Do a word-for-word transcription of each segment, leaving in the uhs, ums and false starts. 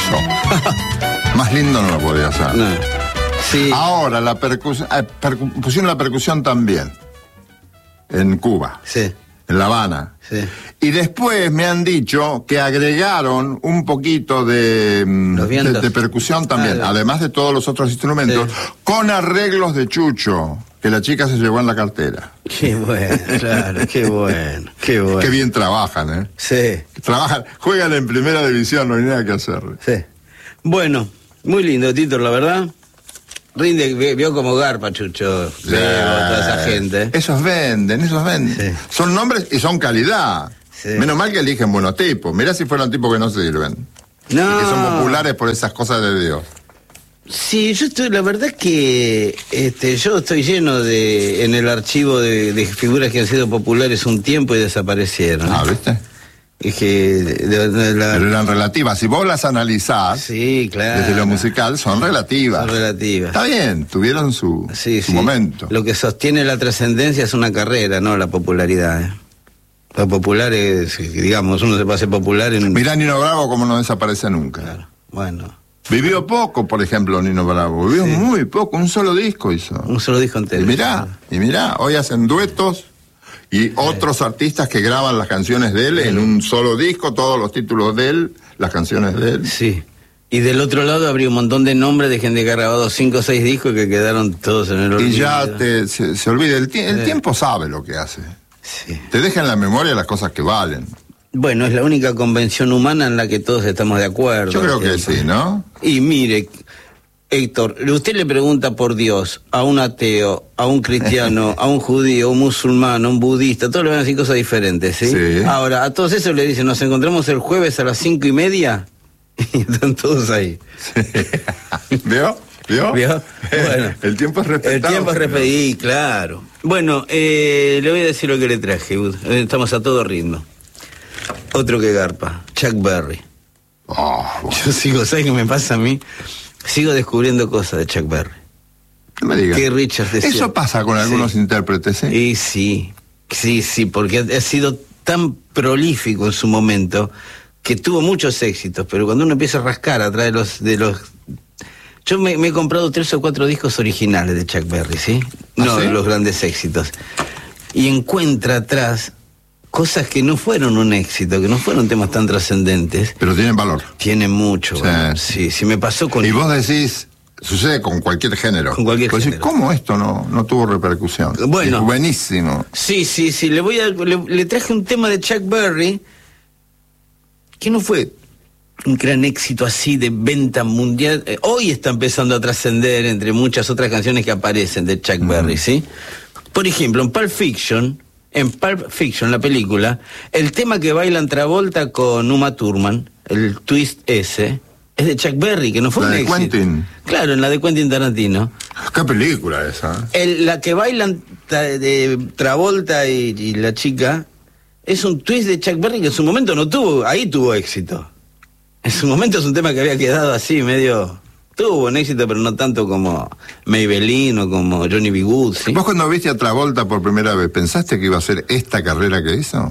hermoso. Más lindo no lo podía hacer. No. Sí. Ahora, la percusión, eh, percu pusieron la percusión también. En Cuba. Sí. En La Habana. Sí. Y después me han dicho que agregaron un poquito de, de, de percusión también, ah, además de todos los otros instrumentos, sí, con arreglos de Chucho, que la chica se llevó en la cartera. Qué bueno, claro, qué bueno, qué bueno. Qué bien trabajan, ¿eh? Sí. Trabajan, juegan en primera división, no hay nada que hacer. Sí. Bueno, muy lindo, Tito, la verdad. Rinde, vio como garpa, Chucho, sí, toda esa gente. Esos venden, esos venden. Sí. Son nombres y son calidad. Sí. Menos mal que eligen buenos tipos. Mirá si fueron tipos que no sirven. No. Y que son populares por esas cosas de Dios. Sí, yo estoy, la verdad es que este, yo estoy lleno de, en el archivo de, de figuras que han sido populares un tiempo y desaparecieron. Ah, ¿viste? Es que de, de, de la... Pero eran relativas. Si vos las analizás, sí, claro, desde lo musical, son relativas. Son relativas. Está bien, tuvieron su, sí, su sí. momento. Lo que sostiene la trascendencia es una carrera, no la popularidad. ¿eh? Lo popular es, digamos, uno se puede hacer popular en... Mirá Nino Bravo como no desaparece nunca. Claro, bueno. Vivió poco, por ejemplo, Nino Bravo. Vivió sí. muy poco, un solo disco hizo. Un solo disco entero. Y mirá, y mirá, hoy hacen duetos. Y sí. otros artistas que graban las canciones de él sí. en un solo disco, todos los títulos de él, las canciones de él. Sí. Y del otro lado habría un montón de nombres de gente que ha grabado cinco o seis discos que quedaron todos en el olvido. Y ya te, se, se olvida, el, el sí. tiempo sabe lo que hace. Sí. Te deja en la memoria las cosas que valen. Bueno, es la única convención humana en la que todos estamos de acuerdo. Yo creo que sí, ¿no? Y mire... Héctor, usted le pregunta por Dios a un ateo, a un cristiano, a un judío, a un musulmán, a un budista, todos le van a decir cosas diferentes, ¿sí? Sí. Ahora, a todos esos le dicen, nos encontramos el jueves a las cinco y media, y están todos ahí. Sí. ¿Vio? ¿Vio? ¿Vio? Bueno, el tiempo es respetado. El tiempo es respetado, claro. Bueno, eh, le voy a decir lo que le traje, estamos a todo ritmo. Otro que garpa, Chuck Berry. Oh, bueno. Yo sigo, ¿sabes qué me pasa a mí? Sigo descubriendo cosas de Chuck Berry. No me digas. Que Richards decía. Eso pasa con algunos sí. intérpretes, ¿eh? Y sí, sí, sí, porque ha, ha sido tan prolífico en su momento que tuvo muchos éxitos, pero cuando uno empieza a rascar atrás de los... de los Yo me, me he comprado tres o cuatro discos originales de Chuck Berry, ¿sí? No, ¿Ah, sí? de los grandes éxitos. Y encuentra atrás cosas que no fueron un éxito, que no fueron temas tan trascendentes. Pero tienen valor. Tienen mucho, sí. Bueno, sí, sí me pasó con... Y vos decís, sucede con cualquier género. Con cualquier vos género. Decís, ¿cómo esto no, no tuvo repercusión? Bueno. Es buenísimo. Sí, sí, sí, le voy a... Le, le traje un tema de Chuck Berry que no fue un gran éxito así de venta mundial. Eh, hoy está empezando a trascender entre muchas otras canciones que aparecen de Chuck mm. Berry, ¿sí? Por ejemplo, en Pulp Fiction... En Pulp Fiction, la película, el tema que bailan Travolta con Uma Thurman, el twist ese, es de Chuck Berry, que no fue la un de éxito. Quentin. Claro, en la de Quentin Tarantino. ¿Qué película esa? El, la que bailan de Travolta y, y la chica, es un twist de Chuck Berry que en su momento no tuvo, ahí tuvo éxito. En su momento es un tema que había quedado así, medio... Tuvo un éxito, pero no tanto como Maybelline o como Johnny B. Good, ¿sí? ¿Vos cuando viste a Travolta por primera vez, pensaste que iba a ser esta carrera que hizo?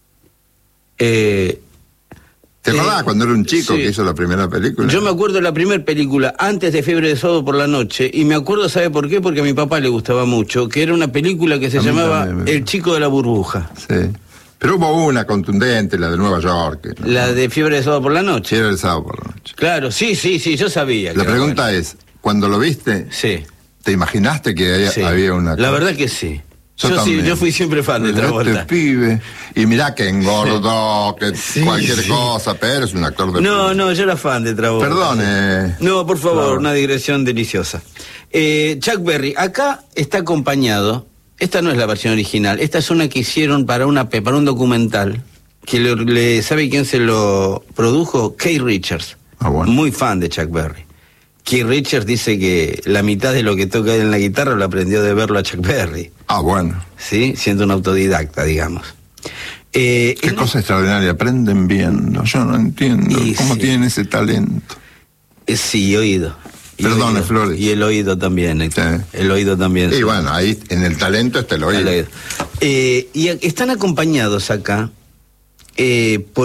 Eh, ¿Te acordás eh, cuando era un chico sí. que hizo la primera película? Yo me acuerdo de la primera película, antes de Fiebre de Sábado por la Noche, y me acuerdo, ¿sabe por qué? Porque a mi papá le gustaba mucho, que era una película que se a llamaba también, El Chico de la Burbuja. Sí. Pero hubo una contundente, la de Nueva York. ¿No? La de Fiebre de Sábado por la Noche. Fiebre de Sábado por la Noche. Claro, sí, sí, sí, yo sabía. La pregunta bueno. es, cuando lo viste, sí. ¿te imaginaste que había, sí. había una... La verdad que sí. Yo, yo, sí, yo fui siempre fan de Travolta. Este pibe. Y mirá que engordó, que sí, cualquier sí. cosa, pero es un actor de... No, no, yo era fan de Travolta. Perdone. No, por favor, claro. Una digresión deliciosa. Eh, Chuck Berry, acá está acompañado, esta no es la versión original, esta es una que hicieron para, una, para un documental, que le, le ¿sabe quién se lo produjo? Keith Richards. Ah, bueno. Muy fan de Chuck Berry. Keith Richards dice que la mitad de lo que toca en la guitarra lo aprendió de verlo a Chuck Berry. Ah, bueno. Sí, siendo un autodidacta, digamos. Eh, Qué cosa extraordinaria, aprenden viendo, yo no entiendo cómo sí. tienen ese talento. Eh, sí, oído. Y Perdone, oído. Flores. Y el oído también, sí. El oído también. Y sí. bueno, ahí en el talento está el oído. El oído. Eh, y están acompañados acá eh, por el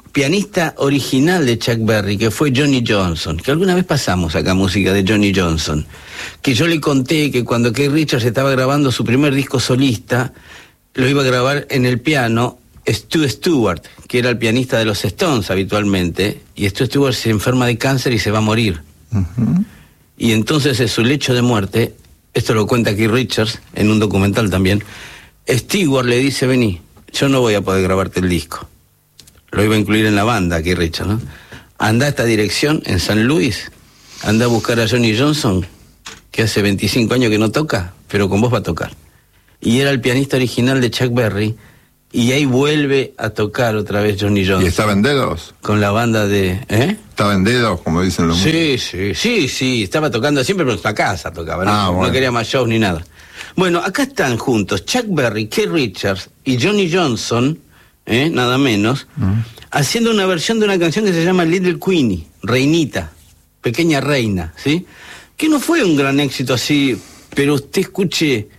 pianista original de Chuck Berry, que fue Johnny Johnson, que alguna vez pasamos acá música de Johnny Johnson, que yo le conté que cuando Keith Richards estaba grabando su primer disco solista, lo iba a grabar en el piano Stu Stewart, que era el pianista de los Stones habitualmente, y Stu Stewart se enferma de cáncer y se va a morir. Uh-huh. Y entonces en su lecho de muerte, esto lo cuenta Keith Richards en un documental también, Stewart le dice, vení, yo no voy a poder grabarte el disco. Lo iba a incluir en la banda, Keith Richards, ¿no? Anda a esta dirección, en San Luis, anda a buscar a Johnny Johnson, que hace veinticinco años que no toca, pero con vos va a tocar. Y era el pianista original de Chuck Berry, y ahí vuelve a tocar otra vez Johnny Johnson. ¿Y estaba en dedos? Con la banda de... ¿eh? ¿Estaba en dedos, como dicen los músicos? Sí, sí, sí, sí, estaba tocando siempre, pero en la casa tocaba, ¿no? Ah, bueno. No quería más shows ni nada. Bueno, acá están juntos Chuck Berry, Keith Richards y Johnny Johnson, ¿eh? Nada menos, uh-huh. haciendo una versión de una canción que se llama Little Queenie, Reinita, Pequeña Reina, ¿sí? Que no fue un gran éxito así, pero usted escuche,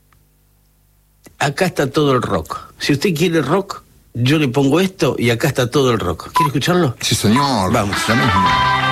acá está todo el rock. Si usted quiere rock, yo le pongo esto y acá está todo el rock. ¿Quiere escucharlo? Sí, señor. Vamos. Ya mismo.